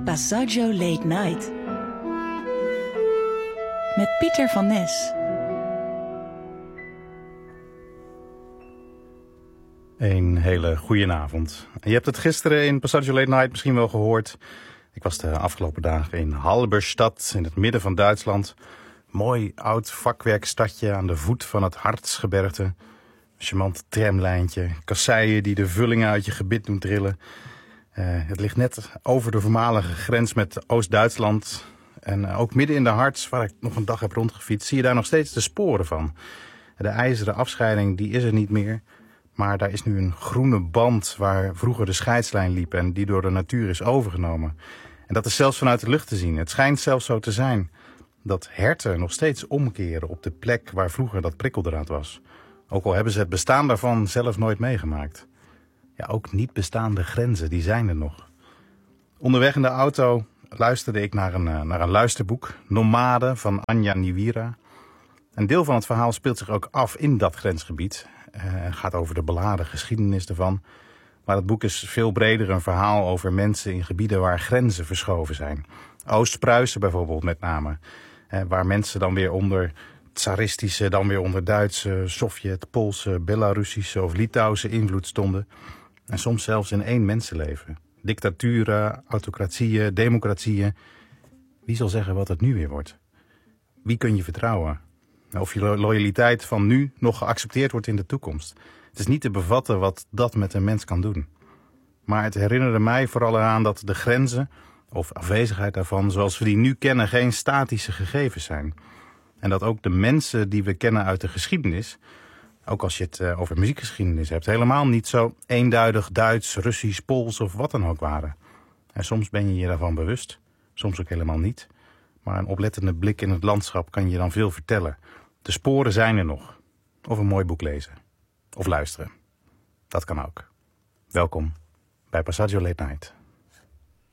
Passaggio Late Night. Met Pieter van Nes. Een hele goede avond. Je hebt het gisteren in Passaggio Late Night misschien wel gehoord. Ik was de afgelopen dagen in Halberstadt, in het midden van Duitsland. Mooi oud vakwerkstadje aan de voet van het Hartsgebergte. Charmant tramlijntje, kasseien die de vullingen uit je gebit doen trillen. Het ligt net over de voormalige grens met Oost-Duitsland. En ook midden in de Harts, waar ik nog een dag heb rondgefietst, zie je daar nog steeds de sporen van. De ijzeren afscheiding die is er niet meer. Maar daar is nu een groene band waar vroeger de scheidslijn liep en die door de natuur is overgenomen. En dat is zelfs vanuit de lucht te zien. Het schijnt zelfs zo te zijn dat herten nog steeds omkeren op de plek waar vroeger dat prikkeldraad was. Ook al hebben ze het bestaan daarvan zelf nooit meegemaakt. Ja, ook niet bestaande grenzen, die zijn er nog. Onderweg in de auto luisterde ik naar een luisterboek, Nomade van Anja Niewira. Een deel van het verhaal speelt zich ook af in dat grensgebied. Het gaat over de beladen geschiedenis ervan. Maar het boek is veel breder een verhaal over mensen in gebieden waar grenzen verschoven zijn. Oost-Pruisen bijvoorbeeld met name. Waar mensen dan weer onder tsaristische, dan weer onder Duitse, Sovjet, Poolse, Belarussische of Litouwse invloed stonden. En soms zelfs in één mensenleven. Dictaturen, autocratieën, democratieën. Wie zal zeggen wat het nu weer wordt? Wie kun je vertrouwen? Of je loyaliteit van nu nog geaccepteerd wordt in de toekomst. Het is niet te bevatten wat dat met een mens kan doen. Maar het herinnerde mij vooral eraan dat de grenzen, of afwezigheid daarvan, zoals we die nu kennen, geen statische gegevens zijn. En dat ook de mensen die we kennen uit de geschiedenis, ook als je het over muziekgeschiedenis hebt, helemaal niet zo eenduidig Duits, Russisch, Pools of wat dan ook waren. En soms ben je je daarvan bewust, soms ook helemaal niet. Maar een oplettende blik in het landschap kan je dan veel vertellen. De sporen zijn er nog. Of een mooi boek lezen. Of luisteren. Dat kan ook. Welkom bij Passaggio Late Night.